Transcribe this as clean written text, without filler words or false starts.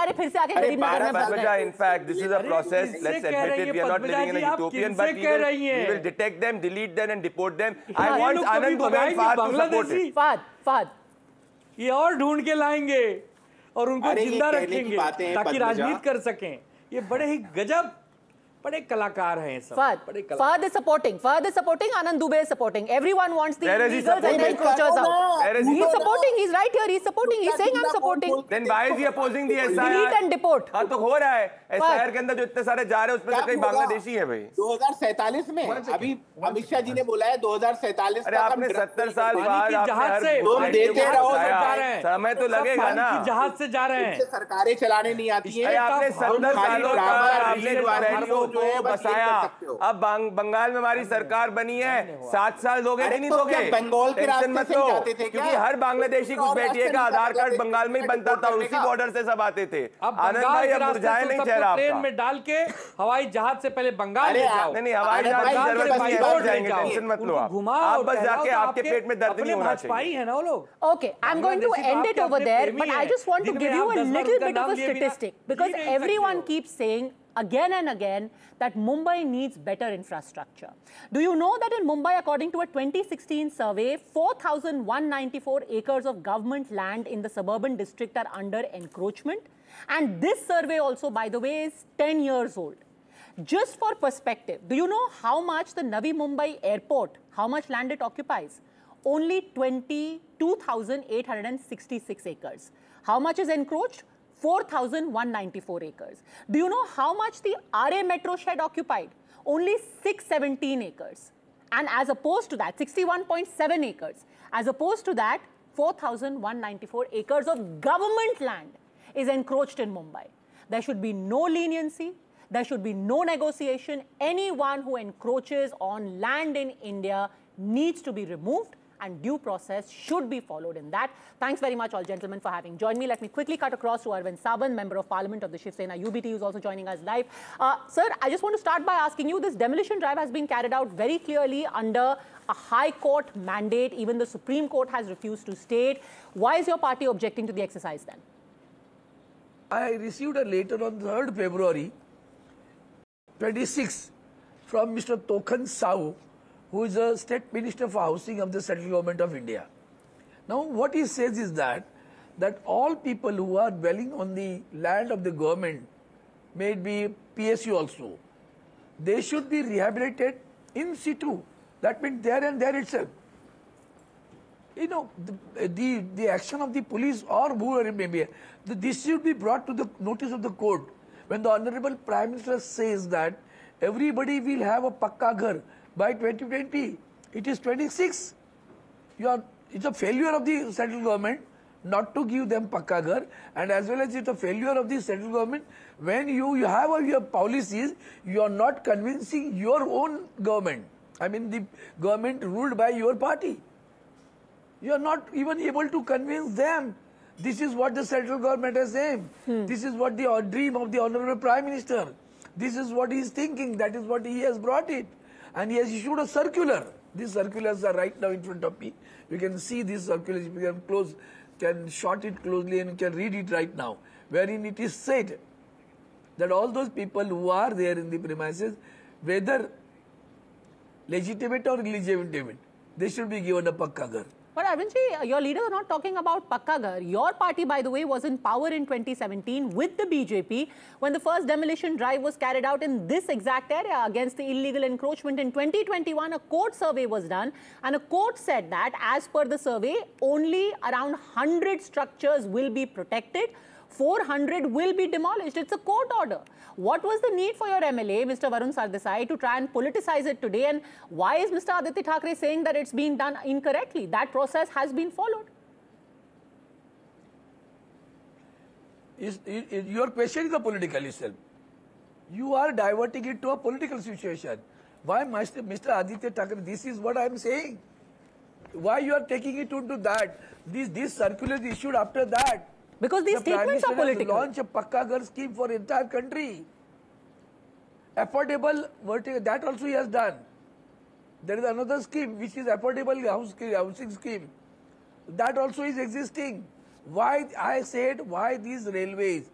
बेचारे फिर से आके गरीब नगर में बस गए। In fact, this is a process. Let's admit it. We are not living in a utopian, but we will detect them, delete them, and deport them. I want Anand Dubey and Fahad to support it. Fahad ये और ढूंढ के लाएंगे और उनको जिंदा रखेंगे ताकि राजनीति कर सकें। ये बड़े ही गजब, बड़े कलाकार हैं सब। Fahad is supporting. Anand Dubey is supporting. Everyone wants the illegals and the encroachers out. He's supporting. He's right here. He's supporting. He's saying I'm supporting. Then why is he opposing the SIR? Delete and deport. हाँ तो हो रहा है। SIR के अंदर जो इतने सारे जा रहे हैं उसमें से कई बांग्लादेशी है भाई। 2047 में अभी अमित शाह जी ने बोला है 2047। अरे आपने 70 साल बाद जहाज से देते रहो, समय तो लगेगा ना। जहाज से जा रहे हैं, सरकारें चलाने नहीं आती है। आपने 70 सालों आपने बसाया। अब बंगाल में हमारी सरकार बनी है, 7 साल दोगे कि नहीं दोगे? बंगाल के रास्ते से जाते थे क्योंकि हर बांग्लादेशी कुछ बैठिए का आधार कार्ड बंगाल में ही बनता था, उसी बॉर्डर से सब आते थे। आनंद भाई अब मुरझाए नहीं चेहरा आपका। ट्रेन में डाल के हवाई जहाज से पहले बंगाल ले जाओ। नहीं हवाई जहाज की जरूरत नहीं है, जाएंगे, टेंशन मत लो आप बस जाके आपके पेट में दर्द नहीं होना चाहिए। है ना वो लोग। Okay, I'm going to end it over there, but I just want to give you a little bit of a statistic because everyone keeps saying again and again that Mumbai needs better infrastructure. Do you know that in Mumbai, according to a 2016 survey, 4,194 acres of government land in the suburban district are under encroachment? And this survey also, by the way, is 10 years old. Just for perspective, do you know how much the Navi Mumbai airport, how much land it occupies? Only 22,866 acres. How much is encroached? 4,194 acres. Do you know how much the RA metro shed occupied? Only 617 acres. And as opposed to that, 61.7 acres. As opposed to that, 4,194 acres of government land is encroached in Mumbai. There should be no leniency. There should be no negotiation. Anyone who encroaches on land in India needs to be removed, and due process should be followed in that. Thanks very much, all gentlemen, for having joined me. Let me quickly cut across to Arvind Sabant, Member of Parliament of the Shiv Sena UBT, who's also joining us live. Sir, I just want to start by asking you, this demolition drive has been carried out very clearly under a High Court mandate. Even the Supreme Court has refused to stay it. Why is your party objecting to the exercise then? I received a letter on 3rd February 26 from Mr. Tokhan Sahu, who is a State Minister for Housing of the Central Government of India. Now, what he says is that all people who are dwelling on the land of the government, may it be PSU also, they should be rehabilitated in situ. That means there and there itself. You know, the action of the police or whoever it may be, this should be brought to the notice of the court. When the Honorable Prime Minister says that everybody will have a pakka ghar by 2020, it is 26. It's a failure of the central government not to give them pakka ghar, and as well as it's a failure of the central government when you have your policies, you are not convincing your own government. I mean the government ruled by your party. You are not even able to convince them. This is what the central government has aimed. This is what the dream of the Honorable Prime Minister. This is what he is thinking. That is what he has brought it. And he has issued a circular. These circulars are right now in front of me. You can see these circulars. You can short it closely and you can read it right now. Wherein it is said that all those people who are there in the premises, whether legitimate or illegitimate, they should be given a pakka ghar. But Arvindji, your leaders are not talking about pakka ghar. Your party, by the way, was in power in 2017 with the BJP when the first demolition drive was carried out in this exact area against the illegal encroachment. In 2021, a court survey was done, and a court said that as per the survey, only around 100 structures will be protected. 400 will be demolished. It's a court order. What was the need for your MLA, Mr. Varun Sardesai, to try and politicize it today? And why is Mr. Aditya Thackeray saying that it's being done incorrectly? That process has been followed. Your question is a political itself. You are diverting it to a political situation. Why Mr. Aditya Thackeray? This is what I am saying. Why you are taking it into that? This circular is issued after that. Because these statements are political. Launch a pakka ghar scheme for entire country. Affordable, that also he has done. There is another scheme which is affordable housing scheme. That also is existing. Why I said why these railways,